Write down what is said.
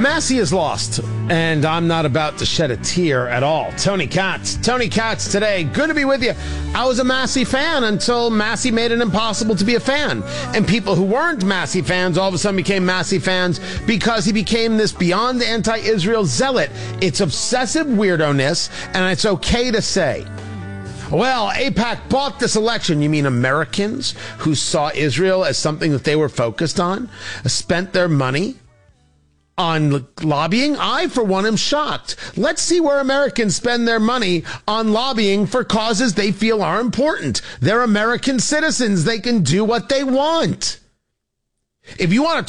Massey is lost, and I'm not about to shed a tear at all. Tony Katz today. Good to be with you. I was a Massey fan until Massey made it impossible to be a fan. And people who weren't Massey fans all of a sudden became Massey fans because he became this beyond anti-Israel zealot. It's obsessive weirdo-ness, and it's okay to say. Well, AIPAC bought this election. You mean Americans who saw Israel as something that they were focused on, spent their money on lobbying? I, for one, am shocked. Let's see where Americans spend their money on lobbying for causes they feel are important. They're American citizens. They can do what they want. If you want to